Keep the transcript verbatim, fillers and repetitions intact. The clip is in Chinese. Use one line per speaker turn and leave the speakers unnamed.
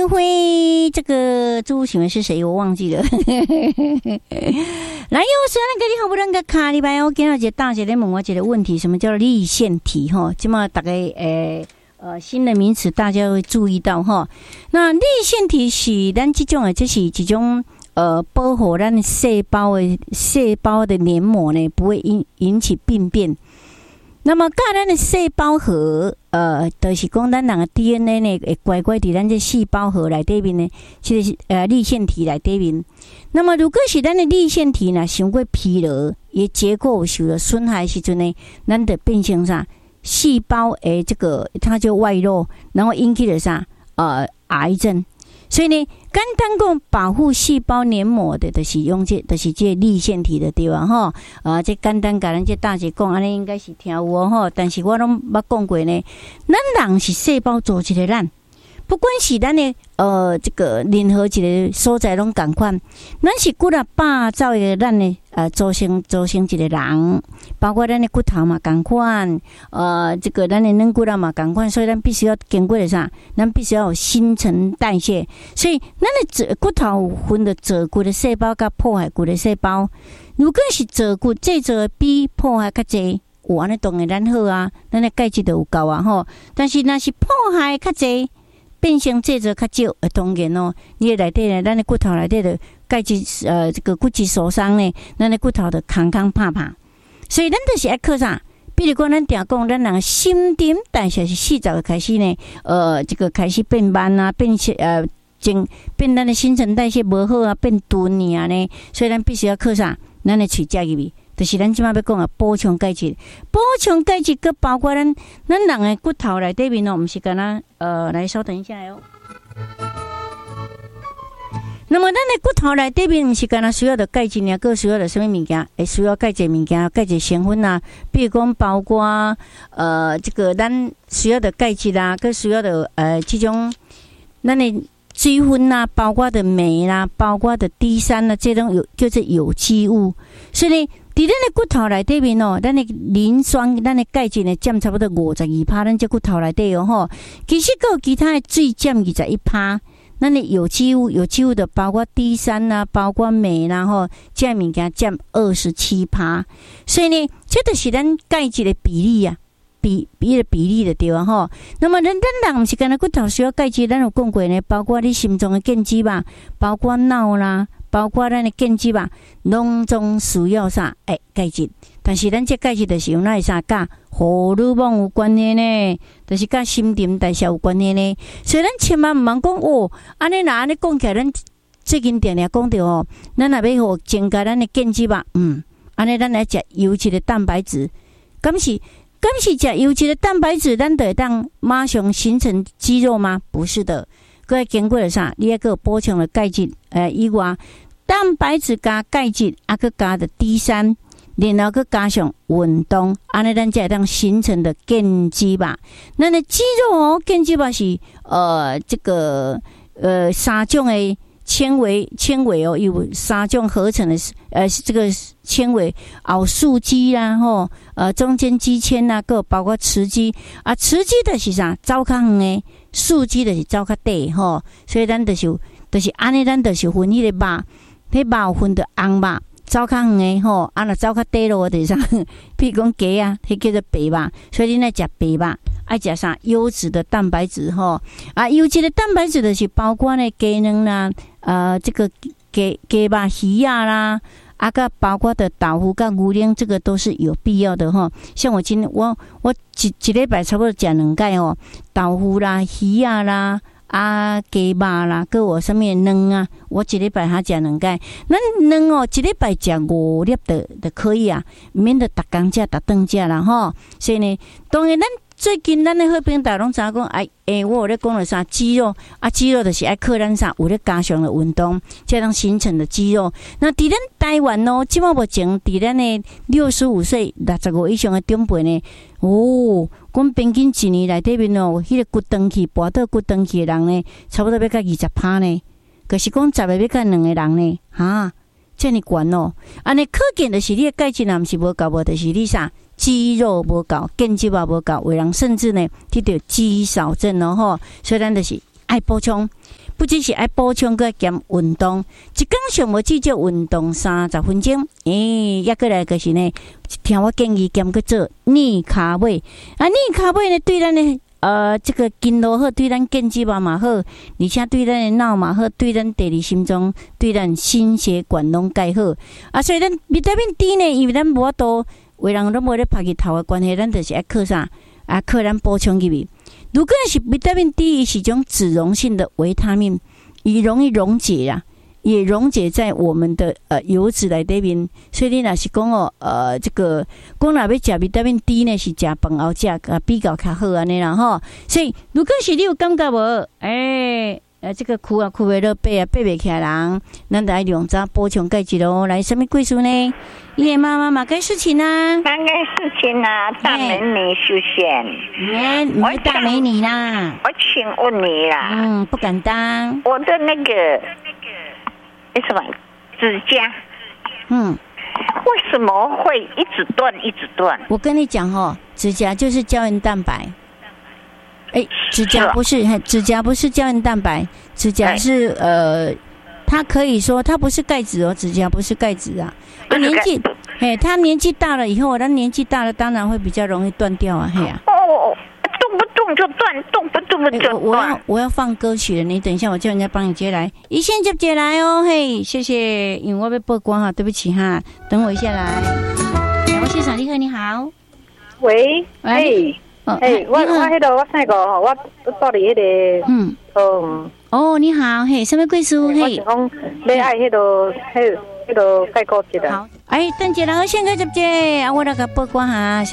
辉辉，这个朱请问是谁？我忘记了。来，又是那个你好不能个卡里拜，我今日一个大姐在问我一个问题，什么叫立腺体？哈，今嘛大概诶。呃，新的名词大家会注意到哈。那立腺体是咱这种的，这是一种呃保护咱细胞的细胞的黏膜呢，不会引引起病变。那么，甲咱的细胞核，呃，就是讲咱人的 D N A 呢，会乖乖伫咱这细胞核内底面呢，即、就是呃立腺体内底面。那么，如果是咱的立腺体呢，伤过疲劳，伊结构受到损害时阵呢，咱就变成啥？细胞诶，这个它就外露，然后引起了啥？呃，癌症。所以呢，简单讲，保护细胞黏膜的，就是用这，就是这立腺体的对吧？吼，啊，这简单甲咱这大姐讲，安尼应该是听有哦吼。但是我拢捌讲过呢，咱人是细胞组织的咱。不管是咱的呃这个任何一个所在拢共款，咱是几啊百兆的咱的呃组成组成一个人，包括咱的骨头嘛共款，呃这个咱的软骨头嘛共款，所以咱必须要经过的啥？咱必须要有新陈代谢，所以咱的骨头分的造骨的细胞甲破坏骨的细胞，如果是造骨制造的比破坏较济，有安尼当然咱好啊，咱的钙质就有够啊吼。但是若是破坏较济，变成制造较少，当然哦，你的内底呢，咱的骨头内底的钙质呃，这个骨质受伤呢，咱的骨头就空空怕怕。所以咱就是爱靠啥？比如讲，咱定讲，咱人新陈代谢是四十个开始呢，呃，这个开始变慢啊，变呃，变变咱的新陈代谢无好啊，变钝啊呢。所以咱必须要靠啥？咱的喙食入去。就是咱即马要讲啊，补充钙质，补充钙质，佮包括咱咱人的骨头内底面哦，毋是干那呃，来稍等一下哟。那么咱的骨头内底面毋是干那需要的钙质呢，佮需要的什么物件？会需要钙质物件，钙质成分啊，比如讲包括呃，这个咱需要的钙质啦，佮需要的呃，这种咱的水分啊，包括的镁啦，包括的 D 三啊，这种有叫做有机物，所以呢。伫咱的骨头内底面哦，咱的磷酸、咱的钙质呢，占差不多五十二趴，咱这骨头内底哦吼。其实还有其他的水占二十一趴，咱的有机物、有机物的包括 D 三啦，包括镁啦吼，这物件占二十七趴。所以呢，这就是咱钙质的比例啊，比比的比例的对啊吼。那么咱咱人毋是干那骨头需要钙质，咱有讲过呢，包括你心脏的腱肌吧，包括脑啦。包括咱的腱肌吧，拢总需要啥？诶，钙质。但是咱这钙质就是用哪啥？甲荷尔蒙有关系呢？就是甲新陈代谢有关系呢。所以咱千万毋通讲哦，安尼若安尼讲起来，咱最近定定讲着哦，咱若要互增加咱的腱肌吧，嗯，安尼咱来食优质的蛋白质，敢是敢是食优质的蛋白质，咱就会当马上形成肌肉吗？不是的。佮要经过了啥？你还佮补充了钙质，呃，以外，蛋白质加钙质，啊，佮加的 D 三，然后佮加上运动，安尼咱才会当形成的腱肌吧。咱的肌肉哦，腱肌吧是呃这个呃三种的纤维纤维哦，有三种合成的呃这个纤维，后束肌啦吼，呃中间肌纤啦，佮包括雌肌啊，雌肌的是啥？走较远的。素肌就是走较短吼，所以咱就是就是安尼，咱就是分迄个肉，迄肉有分着红肉，走较远的吼，啊若走较短路就是啥，譬如讲鸡啊，迄叫做白肉，所以你爱食白肉，爱食啥优质的蛋白质吼，啊优质的蛋白质就是包括呢鸡卵啦，呃这个鸡鸡肉、鱼啊啦。啊，个包括的豆腐跟牛奶，这个都是有必要的哈。像我今我我一一礼拜差不多食两盖哦，豆腐啦、鱼啊啦、啊鸡肉啦，跟我上面卵啊，我一礼拜还食两盖。咱卵哦，一礼拜食五粒的就可以啊，免得逐工食、逐顿食啦吼。所以呢，当然咱。最近咱的好朋友拢知影讲，哎诶，我有咧讲了啥肌肉啊？肌肉就是爱靠咱啥有咧加强的运动，才能形成的肌肉。那伫咱台湾哦，即马目前伫咱的六十五岁、六十五以上的长辈呢，哦，讲平均一年内底面哦，迄、那个骨长期、跋倒骨长期的人呢，差不多要到二十趴呢。可是讲十个要到两个人呢，哈，这么悬哦。安尼可见的是你的钙质若毋是无够无，就是你啥？肌肉无够，腱肌肉无够，有人甚至呢，得到肌少症哦吼，所以咱就是爱补充。不只是爱补充，佮兼运动，一工上无至少运动三十分钟。诶、欸，抑过来就是呢，听我建议兼去做逆骹尾。啊，逆骹尾呢，对咱呢，呃，这个筋络好，对咱腱肌肉嘛好，而且对咱的脑嘛好，对咱第二心脏，对咱心血管拢介好。啊，所以咱维他命 D 呢，因为咱无法度，为人拢无咧拍日头的关系，咱就是爱靠啥？啊，靠咱补充入去。如果是维他命 D， 伊是种脂溶性的维他命，伊容易溶解啊，也溶解在我们的呃油脂内底面。所以你若是讲哦，呃，这个讲若要食维他命 D 呢，是食饭后食啊比较较好安尼啦吼。所以如果是你有感觉无，诶、欸。呃，这个哭啊哭袂落，背啊背袂起来人，咱来用早补充钙质咯。来，什么贵数呢？你的妈妈嘛该事情啊，
哪个事情啊？大美女出现，
哎，你是大美女啦。
我请问你啦，
嗯，不敢当。
我的那个那什么指甲，
嗯，
为什么会一直断一直断？
我跟你讲哦，指甲就是胶原蛋白。哎，指甲不是，指甲不是胶原蛋白，指甲是呃，它可以说它不是钙质哦，指甲不是钙质啊。啊，年纪，嘿，他年纪大了以后，他年纪大了，当然会比较容易断掉啊，嘿啊。
哦，动不动就断，动不动就断。
我我要我要放歌曲了，你等一下，我叫人家帮你接来，一线就接来哦，嘿，谢谢，因为我被曝光哈，对不起哈，等我一下来。两位先生，你好，你好。
喂，喂。
哦，
哎、欸，我我迄个我那个吼，我住伫迄个
嗯，
嗯，
哦，你好，嘿，什么贵叔？嘿，
我是讲要爱迄个迄迄个钙骨质的。
好，哎，等一下，我先去接接，啊，我来个报关哈。